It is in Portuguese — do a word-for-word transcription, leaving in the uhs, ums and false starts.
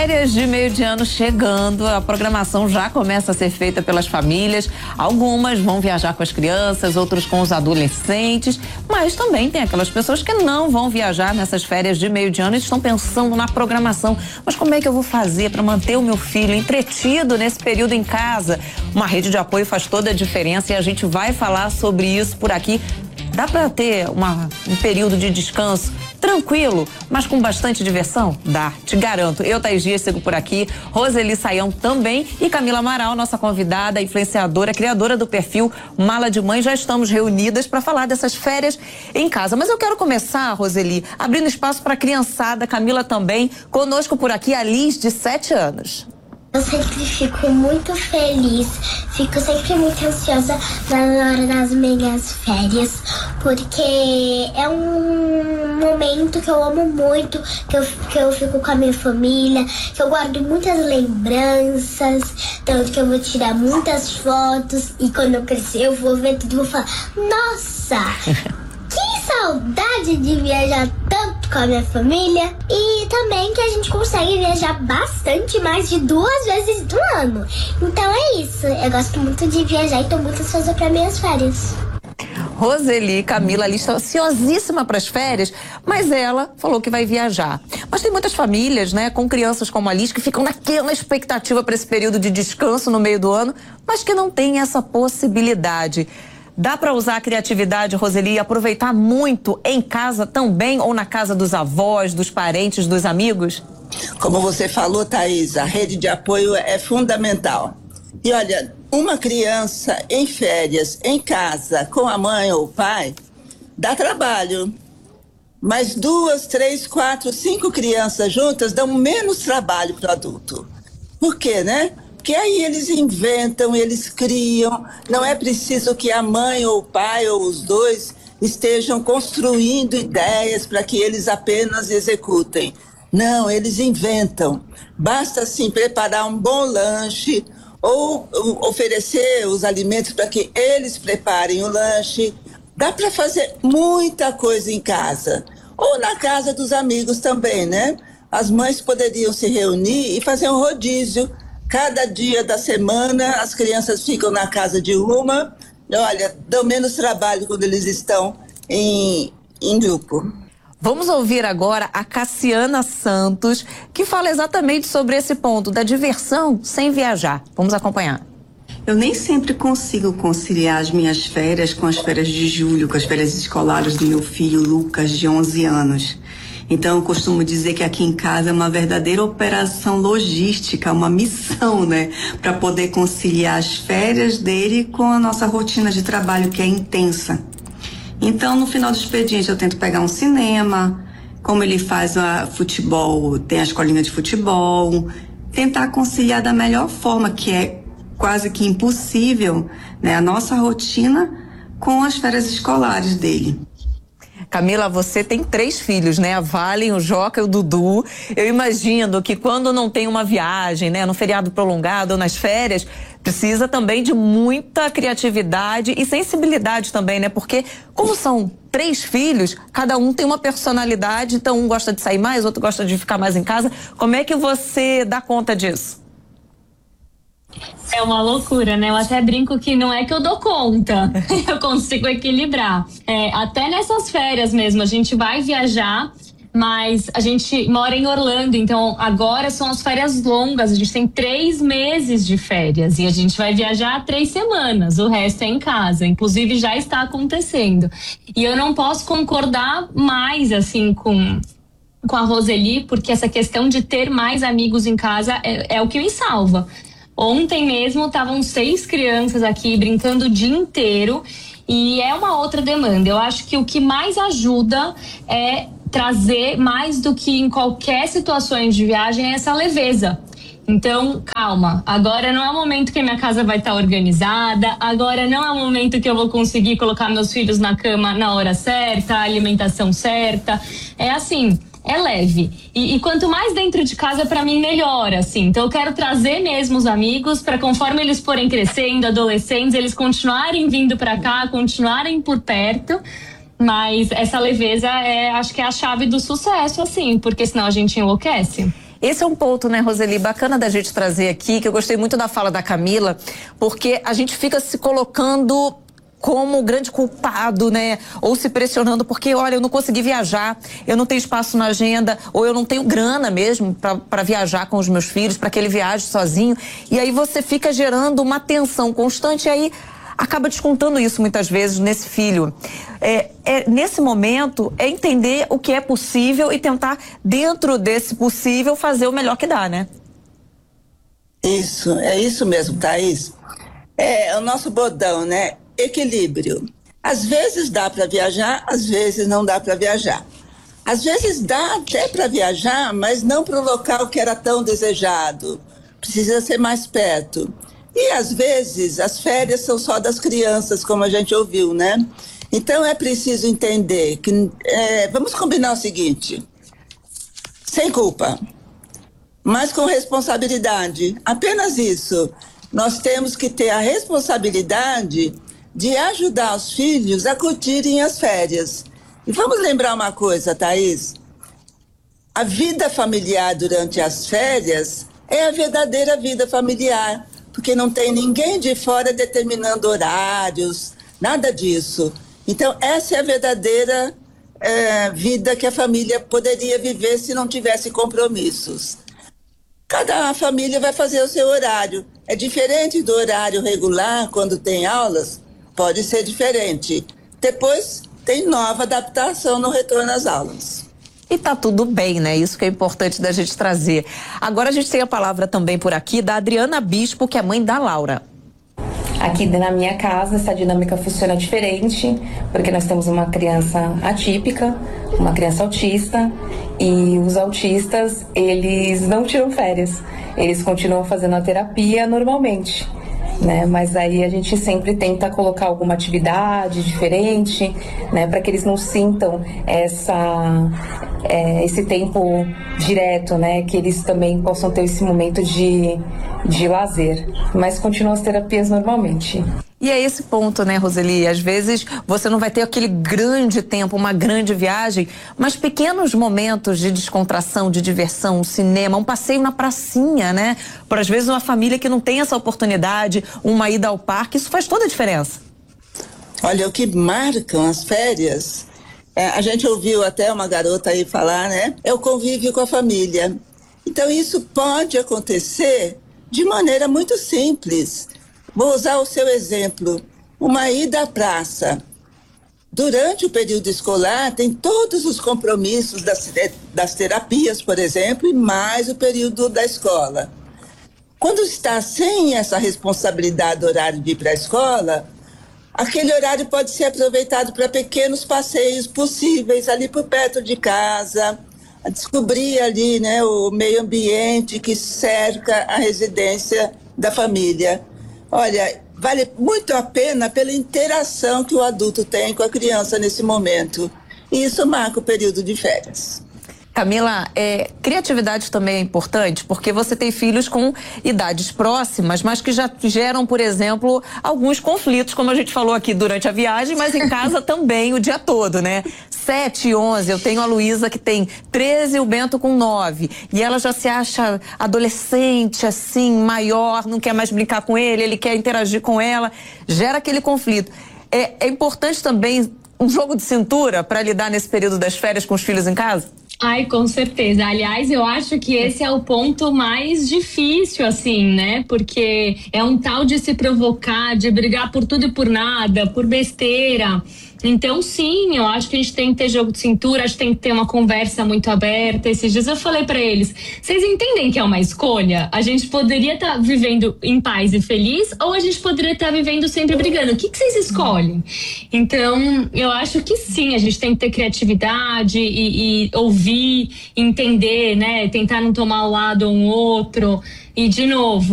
Férias de meio de ano chegando, a programação já começa a ser feita pelas famílias. Algumas vão viajar com as crianças, outros com os adolescentes, mas também tem aquelas pessoas que não vão viajar nessas férias de meio de ano e estão pensando na programação. Mas como é que eu vou fazer para manter o meu filho entretido nesse período em casa? Uma rede de apoio faz toda a diferença e a gente vai falar sobre isso por aqui. Dá para ter uma, um período de descanso tranquilo, mas com bastante diversão? Dá, te garanto. Eu, Thaís Dias, sigo por aqui, Roseli Saião também e Camila Amaral, nossa convidada, influenciadora, criadora do perfil Mala de Mãe. Já estamos reunidas para falar dessas férias em casa. Mas eu quero começar, Roseli, abrindo espaço para a criançada, Camila também. Conosco por aqui a Liz, de sete anos. Eu sempre fico muito feliz, fico sempre muito ansiosa na hora das minhas férias, porque é um momento que eu amo muito, que eu, que eu fico com a minha família, que eu guardo muitas lembranças, tanto que eu vou tirar muitas fotos e quando eu crescer eu vou ver tudo e vou falar, nossa, que saudade de viajar tanto com a minha família. E também que a gente consegue viajar bastante, mais de duas vezes do ano. Então é isso, eu gosto muito de viajar e tô muito ansiosa para minhas férias. Roseli, Camila, ali está ansiosíssima para as férias, mas ela falou que vai viajar. Mas tem muitas famílias, né, com crianças como a Liz, que ficam naquela expectativa para esse período de descanso no meio do ano, mas que não tem essa possibilidade. Dá para usar a criatividade, Roseli, e aproveitar muito em casa também ou na casa dos avós, dos parentes, dos amigos? Como você falou, Thaís, a rede de apoio é fundamental. E olha, uma criança em férias, em casa, com a mãe ou o pai, dá trabalho. Mas duas, três, quatro, cinco crianças juntas dão menos trabalho para o adulto. Por quê, né? Porque aí eles inventam, eles criam, não é preciso que a mãe ou o pai ou os dois estejam construindo ideias para que eles apenas executem. Não, eles inventam. Basta, assim, preparar um bom lanche ou oferecer os alimentos para que eles preparem o lanche. Dá para fazer muita coisa em casa. Ou na casa dos amigos também, né? As mães poderiam se reunir e fazer um rodízio. Cada dia da semana as crianças ficam na casa de uma. Olha, dão menos trabalho quando eles estão em, em grupo. Vamos ouvir agora a Cassiana Santos, que fala exatamente sobre esse ponto da diversão sem viajar. Vamos acompanhar. Eu nem sempre consigo conciliar as minhas férias com as férias de julho, com as férias escolares do meu filho Lucas, de onze anos. Então, eu costumo dizer que aqui em casa é uma verdadeira operação logística, uma missão, né? Para poder conciliar as férias dele com a nossa rotina de trabalho, que é intensa. Então, no final do expediente, eu tento pegar um cinema, como ele faz a futebol, tem a escolinha de futebol, tentar conciliar da melhor forma, que é quase que impossível, né? A nossa rotina com as férias escolares dele. Camila, você tem três filhos, né? A Valen, o Joca e o Dudu. Eu imagino que quando não tem uma viagem, né? No feriado prolongado ou nas férias, precisa também de muita criatividade e sensibilidade também, né? Porque como são três filhos, cada um tem uma personalidade, então um gosta de sair mais, outro gosta de ficar mais em casa. Como é que você dá conta disso? É uma loucura, né? Eu até brinco que não é que eu dou conta, eu consigo equilibrar. É, até nessas férias mesmo, a gente vai viajar, mas a gente mora em Orlando, então agora são as férias longas, a gente tem três meses de férias e a gente vai viajar três semanas, o resto é em casa, inclusive já está acontecendo. E eu não posso concordar mais, assim, com... com a Roseli, porque essa questão de ter mais amigos em casa é, é o que me salva. Ontem mesmo estavam seis crianças aqui brincando o dia inteiro e é uma outra demanda. Eu acho que o que mais ajuda é trazer, mais do que em qualquer situação de viagem, é essa leveza. Então, calma, agora não é o momento que a minha casa vai estar organizada, agora não é o momento que eu vou conseguir colocar meus filhos na cama na hora certa, a alimentação certa. É assim... É leve. E, e quanto mais dentro de casa, pra mim, melhor, assim. Então eu quero trazer mesmo os amigos pra, conforme eles forem crescendo, adolescentes, eles continuarem vindo pra cá, continuarem por perto. Mas essa leveza é, acho que é a chave do sucesso, assim, porque senão a gente enlouquece. Esse é um ponto, né, Roseli, bacana da gente trazer aqui, que eu gostei muito da fala da Camila, porque a gente fica se colocando como o grande culpado, né? Ou se pressionando porque, olha, eu não consegui viajar, eu não tenho espaço na agenda, ou eu não tenho grana mesmo para viajar com os meus filhos, para que ele viaje sozinho. E aí você fica gerando uma tensão constante e aí acaba descontando isso muitas vezes nesse filho. É, é, nesse momento, é entender o que é possível e tentar, dentro desse possível, fazer o melhor que dá, né? Isso, é isso mesmo, Thaís. É o nosso bordão, né? Equilíbrio. Às vezes dá para viajar, às vezes não dá para viajar. Às vezes dá até para viajar, mas não para o local que era tão desejado. Precisa ser mais perto. E às vezes as férias são só das crianças, como a gente ouviu, né? Então é preciso entender que é, vamos combinar o seguinte: sem culpa, mas com responsabilidade. Apenas isso. Nós temos que ter a responsabilidade de ajudar os filhos a curtirem as férias. E vamos lembrar uma coisa, Thaís: a vida familiar durante as férias é a verdadeira vida familiar, porque não tem ninguém de fora determinando horários, nada disso. Então, essa é a verdadeira é, vida que a família poderia viver se não tivesse compromissos. Cada família vai fazer o seu horário. É diferente do horário regular, quando tem aulas, pode ser diferente. Depois, tem nova adaptação no retorno às aulas. E tá tudo bem, né? Isso que é importante da gente trazer. Agora a gente tem a palavra também por aqui da Adriana Bispo, que é mãe da Laura. Aqui na minha casa essa dinâmica funciona diferente, porque nós temos uma criança atípica, uma criança autista, e os autistas, eles não tiram férias, eles continuam fazendo a terapia normalmente, né? Mas aí a gente sempre tenta colocar alguma atividade diferente, né? Para que eles não sintam essa, é, esse tempo direto, né? Que eles também possam ter esse momento de, de lazer, mas continuam as terapias normalmente. E é esse ponto, né, Roseli? Às vezes você não vai ter aquele grande tempo, uma grande viagem, mas pequenos momentos de descontração, de diversão, um cinema, um passeio na pracinha, né? Por às vezes uma família que não tem essa oportunidade, uma ida ao parque, isso faz toda a diferença. Olha, o que marcam as férias, é, a gente ouviu até uma garota aí falar, né? É o convívio com a família. Então isso pode acontecer de maneira muito simples. Vou usar o seu exemplo, uma ida à praça. Durante o período escolar, tem todos os compromissos das, das terapias, por exemplo, e mais o período da escola. Quando está sem essa responsabilidade do horário de ir para a escola, aquele horário pode ser aproveitado para pequenos passeios possíveis ali por perto de casa, a descobrir ali, né, o meio ambiente que cerca a residência da família. Olha, vale muito a pena pela interação que o adulto tem com a criança nesse momento. E isso marca o período de férias. Camila, é, criatividade também é importante, porque você tem filhos com idades próximas, mas que já geram, por exemplo, alguns conflitos, como a gente falou aqui durante a viagem, mas em casa também o dia todo, né? sete e onze, eu tenho a Luísa que tem treze e o Bento com nove. E ela já se acha adolescente, assim, maior, não quer mais brincar com ele, ele quer interagir com ela, gera aquele conflito. É, é importante também um jogo de cintura para lidar nesse período das férias com os filhos em casa? Ai, com certeza. Aliás, eu acho que esse é o ponto mais difícil, assim, né? Porque é um tal de se provocar, de brigar por tudo e por nada, por besteira. Então, sim, eu acho que a gente tem que ter jogo de cintura, acho que tem que ter uma conversa muito aberta. Esses dias eu falei pra eles, vocês entendem que é uma escolha? A gente poderia estar tá vivendo em paz e feliz, ou a gente poderia estar tá vivendo sempre brigando. O que, que vocês escolhem? Então, eu acho que sim, a gente tem que ter criatividade e, e ouvir, entender, né? Tentar não tomar o lado um outro. E, de novo,